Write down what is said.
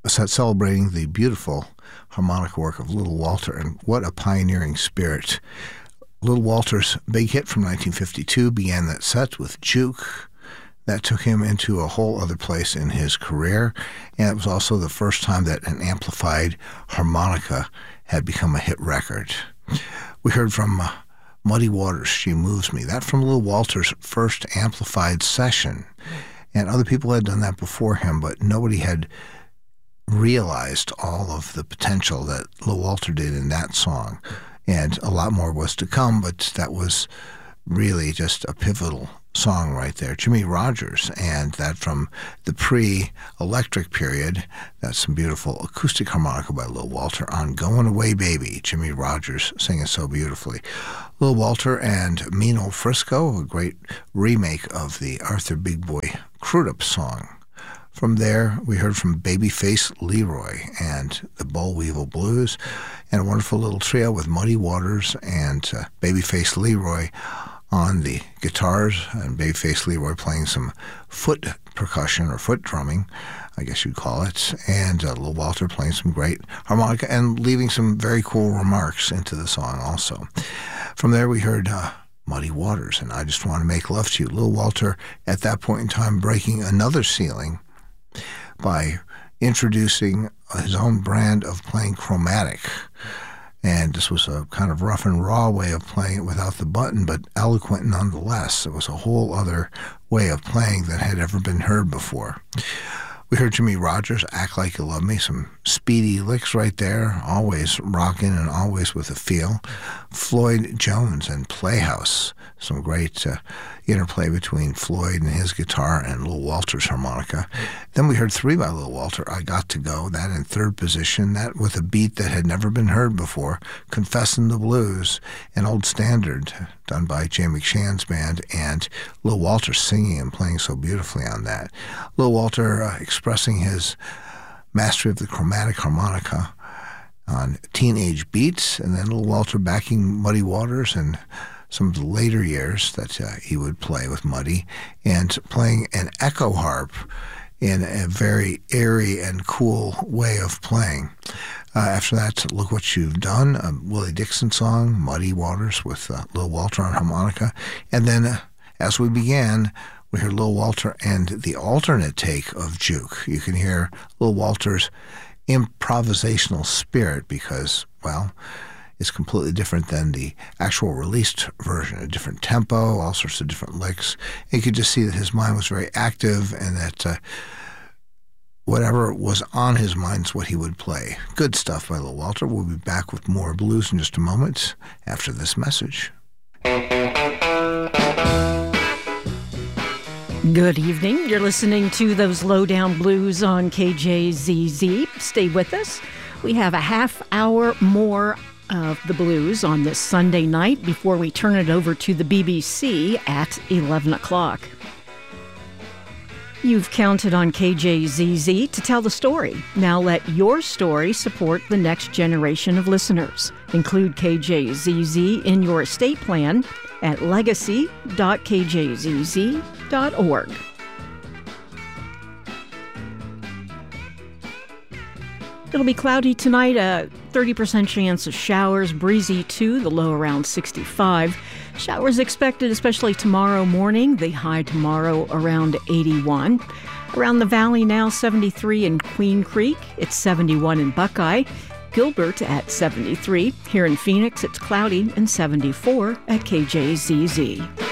celebrating the beautiful harmonica work of Little Walter, and what a pioneering spirit. Little Walter's big hit from 1952 began that set with Juke. That took him into a whole other place in his career, and it was also the first time that an amplified harmonica had become a hit record. We heard from Muddy Waters, She Moves Me. That from Little Walter's first amplified session. And other people had done that before him, but nobody had realized all of the potential that Little Walter did in that song. And a lot more was to come, but that was really just a pivotal song right there. Jimmie Rodgers, and that from the pre-electric period. That's some beautiful acoustic harmonica by Little Walter on Going Away Baby. Jimmie Rodgers singing so beautifully. Little Walter and Mino Frisco, a great remake of the Arthur Big Boy Crudup song. From there, we heard from Babyface Leroy and the Boll Weevil Blues, and a wonderful little trio with Muddy Waters and Babyface Leroy on the guitars, and Babyface Leroy playing some foot percussion or foot drumming, I guess you'd call it, and Little Walter playing some great harmonica and leaving some very cool remarks into the song also. From there we heard Muddy Waters and I Just Want to Make Love to You. Little Walter at that point in time breaking another ceiling by introducing his own brand of playing chromatic. And this was a kind of rough and raw way of playing it without the button, but eloquent nonetheless. It was a whole other way of playing that had ever been heard before. We heard Jimmie Rodgers, Act Like You Love Me, some speedy licks right there, always rocking and always with a feel. Floyd Jones and Playhouse, some great interplay between Floyd and his guitar and Little Walter's harmonica. Then we heard three by Little Walter, I Got to Go, that in third position, that with a beat that had never been heard before, Confessin' the Blues, an old standard done by Jay McShann's band, and Little Walter singing and playing so beautifully on that. Little Walter expressing his mastery of the chromatic harmonica on Teenage Beats, and then Little Walter backing Muddy Waters and some of the later years that he would play with Muddy, and playing an echo harp in a very airy and cool way of playing. After that, Look What You've Done, a Willie Dixon song, Muddy Waters with Little Walter on harmonica. And then, as we began, we heard Little Walter and the alternate take of Juke. You can hear Little Walter's improvisational spirit because, well, it's completely different than the actual released version, a different tempo, all sorts of different licks. And you could just see that his mind was very active and that whatever was on his mind is what he would play. Good stuff by Little Walter. We'll be back with more blues in just a moment after this message. Good evening. You're listening to those Lowdown Blues on KJZZ. Stay with us. We have a half hour more of the blues on this Sunday night before we turn it over to the BBC at 11 o'clock. You've counted on KJZZ to tell the story. Now let your story support the next generation of listeners. Include KJZZ in your estate plan at legacy.kjzz.org. It'll be cloudy tonight, a 30% chance of showers, breezy too, the low around 65. Showers expected especially tomorrow morning, the high tomorrow around 81. Around the valley now 73 in Queen Creek, it's 71 in Buckeye. Gilbert at 73. Here in Phoenix, it's cloudy and 74 at KJZZ.